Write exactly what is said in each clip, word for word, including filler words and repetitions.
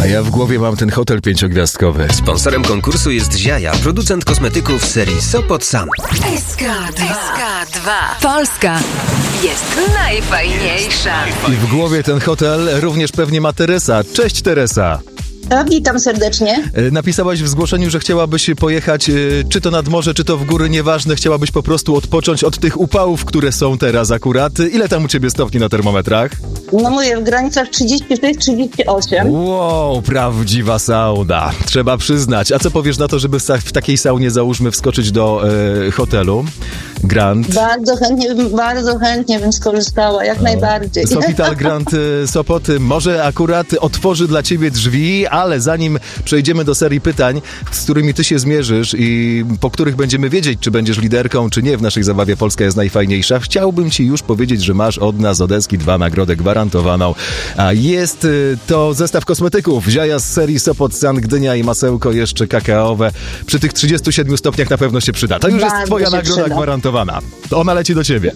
A ja w głowie mam ten hotel pięciogwiazdkowy. Sponsorem konkursu jest Ziaja, producent kosmetyków serii Sopot Sam. S K dwa. Polska jest najfajniejsza. I w głowie ten hotel również pewnie ma Teresa. Cześć, Teresa. A, witam serdecznie. Napisałaś w zgłoszeniu, że chciałabyś pojechać, czy to nad morze, czy to w góry, nieważne. Chciałabyś po prostu odpocząć od tych upałów, które są teraz akurat. Ile tam u ciebie stopni na termometrach? No mówię, w granicach trzydzieści sześć trzydzieści osiem. Wow, prawdziwa sauna. Trzeba przyznać. A co powiesz na to, żeby w takiej saunie, załóżmy, wskoczyć do e, hotelu Grand? Bardzo chętnie, bardzo chętnie bym skorzystała, jak o. najbardziej. Sofital Grand Sopot może akurat otworzy dla ciebie drzwi, ale zanim przejdziemy do serii pytań, z którymi ty się zmierzysz i po których będziemy wiedzieć, czy będziesz liderką, czy nie w naszej zabawie Polska jest najfajniejsza, chciałbym ci już powiedzieć, że masz od nas od Eski dwa nagrodę gwarantowaną. A jest to zestaw kosmetyków Ziaja z serii Sopot San, Gdynia i masełko jeszcze kakaowe. Przy tych trzydziestu siedmiu stopniach na pewno się przyda. To już Bardzo jest twoja nagroda przyda. gwarantowana. To ona leci do ciebie.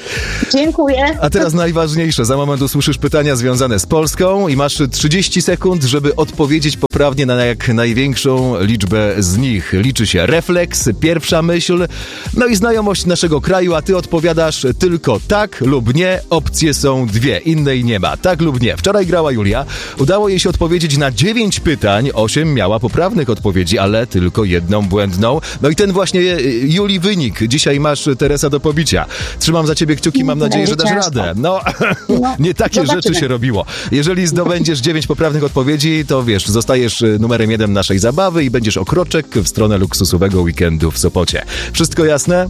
Dziękuję. A teraz najważniejsze. Za moment usłyszysz pytania związane z Polską i masz trzydzieści sekund, żeby odpowiedzieć poprawnie na jak największą liczbę z nich. Liczy się refleks, pierwsza myśl, no i znajomość naszego kraju, a ty odpowiadasz tylko tak lub nie. Opcje są dwie, innej nie ma. Tak lub nie. Wczoraj grała Julia. Udało jej się odpowiedzieć na dziewięć pytań. Osiem miała poprawnych odpowiedzi, ale tylko jedną błędną. No i ten właśnie Julii wynik. Dzisiaj masz, Teresa, do pobicia. Trzymam za ciebie kciuki, mam nadzieję, że dasz radę. No, no nie takie zobaczymy. Rzeczy się robiło. Jeżeli zdobędziesz dziewięć poprawnych odpowiedzi, to wiesz, zostajesz numerem jeden naszej zabawy i będziesz o kroczek w stronę luksusowego weekendu w Sopocie. Wszystko jasne?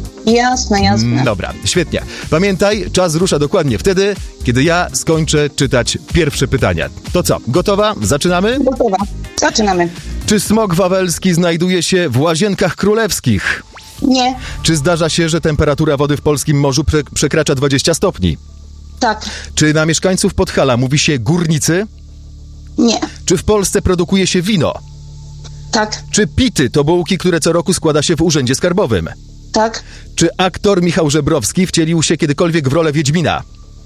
Jasne, jasne. Dobra, świetnie. Pamiętaj, czas rusza dokładnie wtedy, kiedy ja skończę czytać pierwsze pytania. To co, gotowa? Zaczynamy? Gotowa. Zaczynamy. Czy smok wawelski znajduje się w Łazienkach Królewskich? Nie. Czy zdarza się, że temperatura wody w polskim morzu pre- przekracza dwadzieścia stopni? Tak. Czy na mieszkańców Podhala mówi się górnicy? Nie. Czy w Polsce produkuje się wino? Tak. Czy pity to bułki, które co roku składa się w urzędzie skarbowym? Tak. Czy aktor Michał Żebrowski wcielił się kiedykolwiek w rolę Wiedźmina?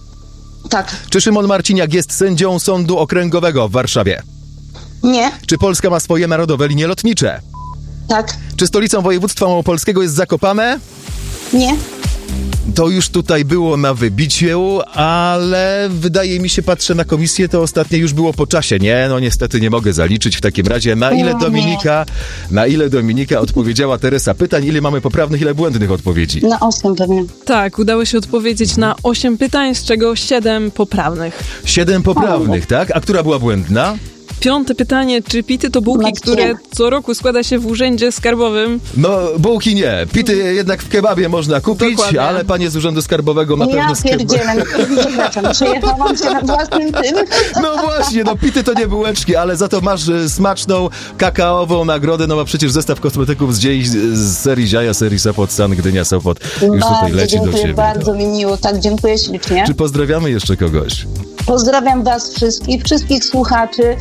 Tak. Czy Szymon Marciniak jest sędzią Sądu Okręgowego w Warszawie? Nie. Czy Polska ma swoje narodowe linie lotnicze? Tak. Czy stolicą województwa małopolskiego jest Zakopane? Nie. To już tutaj było na wybiciu, ale wydaje mi się, patrzę na komisję, to ostatnie już było po czasie. Nie, no niestety nie mogę zaliczyć w takim razie. Na ile Dominika, na ile Dominika odpowiedziała Teresa pytań? Ile mamy poprawnych, ile błędnych odpowiedzi? Na osiem pewnie. Tak, udało się odpowiedzieć na osiem pytań, z czego siedem poprawnych. Siedem poprawnych, tak? A która była błędna? Piąte pytanie, czy pity to bułki, Macie. które co roku składa się w urzędzie skarbowym? No, bułki nie. Pity jednak w kebabie można kupić, Dokładnie. ale panie z urzędu skarbowego na pewno Ja z kebab... pierdzielę, przepraszam, przejechałam się na własnym tym. No właśnie, no pity to nie bułeczki, ale za to masz y, smaczną, kakaową nagrodę, no bo przecież zestaw kosmetyków z, dziej, z serii Ziaja, serii Sopot San, Gdynia, Sopot już bardzo tutaj leci do dziękuję, ciebie. bardzo no. mi miło, tak, dziękuję ślicznie. Czy pozdrawiamy jeszcze kogoś? Pozdrawiam was wszystkich, wszystkich słuchaczy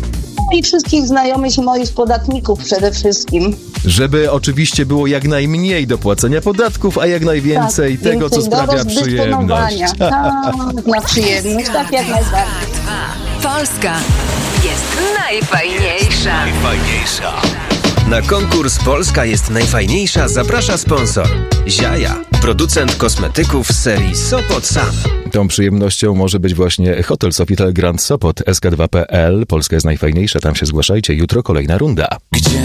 i wszystkich znajomych i moich podatników przede wszystkim. Żeby oczywiście było jak najmniej do płacenia podatków, a jak najwięcej tak, tego, co sprawia przyjemność. Tak, na przyjemność, tak jak najbardziej. Polska jest najfajniejsza. Najfajniejsza. Na konkurs Polska jest najfajniejsza zaprasza sponsor Ziaja, producent kosmetyków z serii Sopot Sam. Tą przyjemnością może być właśnie hotel Sofitel Grand Sopot, S K dwa kropka P L. Polska jest najfajniejsza, tam się zgłaszajcie. Jutro kolejna runda. Gdzie